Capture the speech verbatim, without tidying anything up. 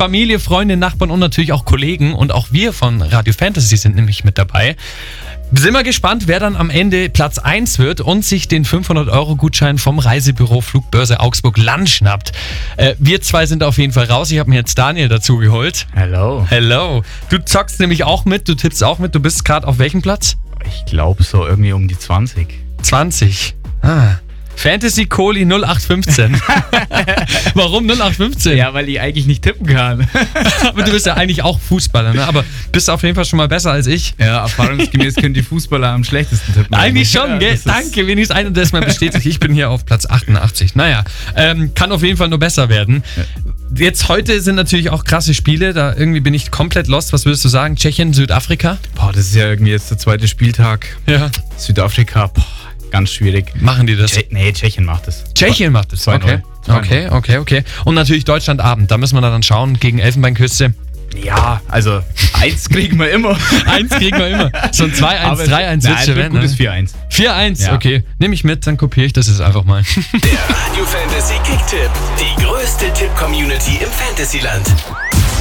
Familie, Freunde, Nachbarn und natürlich auch Kollegen. Und auch wir von Radio Fantasy sind nämlich mit dabei. Sind wir gespannt, wer dann am Ende Platz eins wird und sich den fünfhundert-Euro-Gutschein vom Reisebüro Flugbörse Augsburg Land schnappt. Äh, wir zwei sind auf jeden Fall raus. Ich habe mir jetzt Daniel dazu geholt. Hello. Hello. Du zockst nämlich auch mit, du tippst auch mit. Du bist gerade auf welchem Platz? Ich glaube so irgendwie um die zwanzig. zwanzig. Ah. Fantasy Kohli null acht fünfzehn. Warum null acht fünfzehn? Ja, weil ich eigentlich nicht tippen kann. Aber du bist ja eigentlich auch Fußballer, ne? Aber bist auf jeden Fall schon mal besser als ich. Ja, erfahrungsgemäß können die Fußballer am schlechtesten tippen. Eigentlich schon, ja, gell? Danke, wenigstens einer, der es mal bestätigt. Ich bin hier auf Platz achtundachtzig. Naja, ähm, kann auf jeden Fall nur besser werden. Ja. Jetzt heute sind natürlich auch krasse Spiele. Da irgendwie bin ich komplett lost. Was würdest du sagen? Tschechien, Südafrika? Boah, das ist ja irgendwie jetzt der zweite Spieltag. Ja. Südafrika, boah. Ganz schwierig. Machen die das? Tsche- nee, Tschechien macht es. Tschechien macht es, okay. zwei null. Okay, okay, okay. Und natürlich Deutschland-Abend. Da müssen wir dann schauen gegen Elfenbeinküste. Ja, also eins kriegen wir immer. Eins kriegen wir immer. So ein zwei eins, drei eins wird schon werden. Gutes vier eins. vier eins, Ja. okay. Nehme ich mit, dann kopiere ich das jetzt einfach mal. Der Radio Fantasy Kicktipp. Die größte Tipp-Community im Fantasyland.